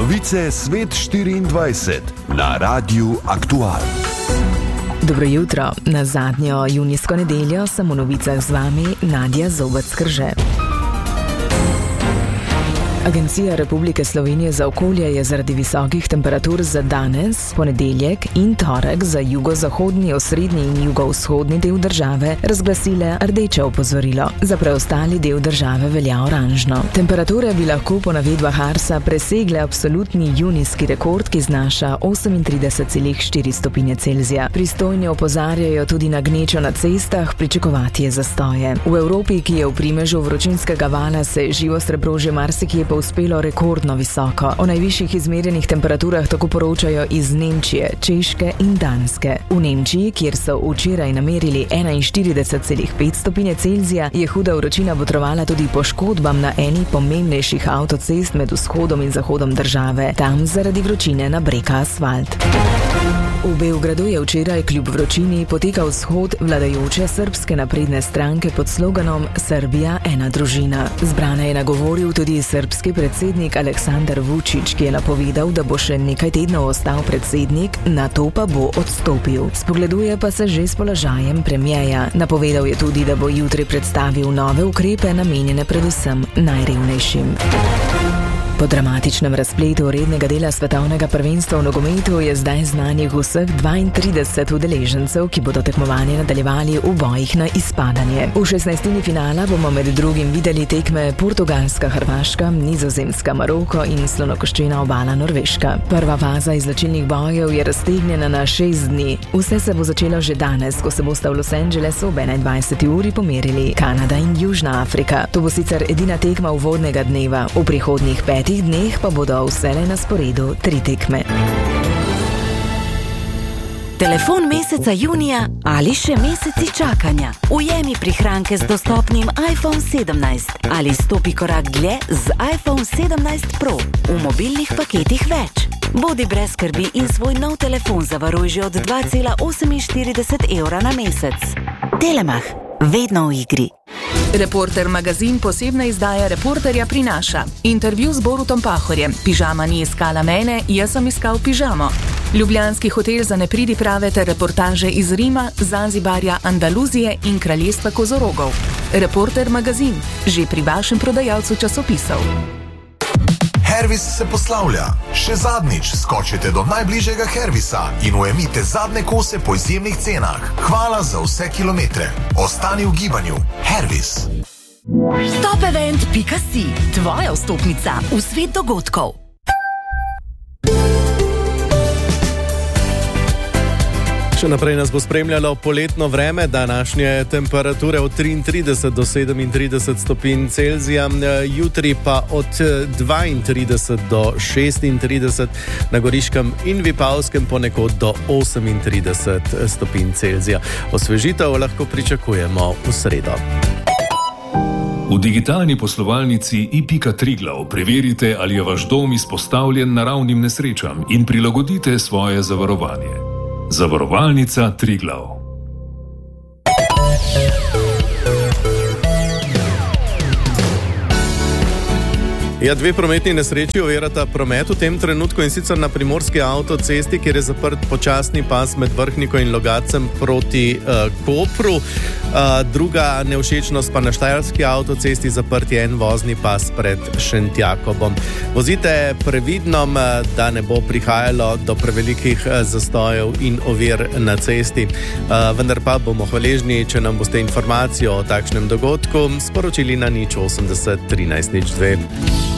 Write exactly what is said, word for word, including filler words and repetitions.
Novice Svet štiriindvajset na Radiu Aktual. Dobro jutro. Na zadnjo junijsko nedeljo sem v novicah z vami Nadja Zobec-Krže. Agencija Republike Slovenije za okolje je zaradi visokih temperatur za danes, ponedeljek in torek za jugozahodni, osrednji in jugovzhodni del države razglasile rdeče opozorilo. Za preostali del države velja oranžno. Temperature bi lahko po navedbah Arsa presegle absolutni junijski rekord, ki znaša osemintrideset celih štiri stopinje Celzija. Pristojni opozarjajo tudi na gnečo na cestah, pričakovati je zastoje. V Evropi, ki je v primežu vročinskega vala, se je živo srebro že marsikje uspelo rekordno visoko. O najvišjih izmerjenih temperaturah tako poročajo iz Nemčije, Češke in Danske. V Nemčiji, kjer so včeraj namerili enainštirideset celih pet stopinje Celzija, je huda vročina botrovala tudi poškodbam na eni pomembnejših avtocest med vzhodom in zahodom države. Tam zaradi vročine nabreka asfalt. V Beogradu je včeraj kljub vročini potekal shod vladajoče srbske napredne stranke pod sloganom Srbija ena družina. Zbrane je nagovoril tudi srbski predsednik Aleksandar Vučić, ki je napovedal, da bo še nekaj tednov ostal predsednik, nato pa bo odstopil. Spogleduje pa se že s položajem premierja. Napovedal je tudi, da bo jutri predstavil nove ukrepe, namenjene predvsem najrevnejšim. Po dramatičnem razpletu rednega dela svetovnega prvenstva v nogometu je zdaj znanih vseh dvaintrideset udeležencev, ki bodo tekmovanje nadaljevali v bojih na izpadanje. V šestnajstini finala bomo med drugim videli tekme Portugalska, Hrvaška, Nizozemska, Maroko in slonokoščena obala Norveška. Prva faza izločilnih bojev je raztegnjena na šest dni. Vse se bo začelo že danes, ko se bosta v Los Angelesu ob enaindvajseti uri pomerili Kanada in Južna Afrika. To bo sicer edina tekma uvodnega dneva. V prihodnjih petih V dneh pa bodo vselej na sporedu tri tekme. Telefon meseca junija ali še meseci čakanja. Ujemi prihranke z dostopnim iPhone sedemnajst ali stopi korak dlje z iPhone sedemnajst Pro v mobilnih paketih več. Bodi brez skrbi in svoj nov telefon zavaruj že od dva cela oseminštirideset evra na mesec. Telemach, vedno v igri. Reporter magazin posebna izdaja Reporterja prinaša. Intervju z Borutom Pahorjem. Pižama ni iskala mene, jaz sem iskal pižamo. Ljubljanski hotel za nepridiprave ter reportaže iz Rima, Zanzibarja, Andaluzije in kraljestva kozorogov. Reporter magazin. Že pri vašem prodajalcu časopisov. Hervis se poslavlja. Še zadnjič skočite do najbližjega Hervisa in ujemite zadnje kose po izjemnih cenah. Hvala za vse kilometre. Ostani v gibanju. Hervis. Topevent pika si. Tvoja vstopnica v svet dogodkov. Še naprej nas bo spremljalo poletno vreme, današnje temperature od triintrideset do sedemintrideset stopinj Celzija, jutri pa od dvaintrideset do šestintrideset, na Goriškem in Vipavskem ponekod do osemintrideset stopinj Celzija. Osvežitev lahko pričakujemo v sredo. V digitalni poslovalnici i pika Triglav preverite, ali je vaš dom izpostavljen naravnim nesrečam in prilagodite svoje zavarovanje. Zavarovalnica Triglav. Ja, dve prometni nesreči ovirata promet v tem trenutku, in sicer na primorski avtocesti, kjer je zaprt počasni pas med Vrhniko in Logatcem proti uh, Kopru. Uh, druga nevšečnost pa na štajerski avtocesti, zaprt je en vozni pas pred Šentjakobom. Vozite previdno, da ne bo prihajalo do prevelikih zastojev in ovir na cesti. Uh, vendar pa bomo hvaležni, če nam boste informacijo o takšnem dogodku sporočili na nič osemdeset trinajst nič dve.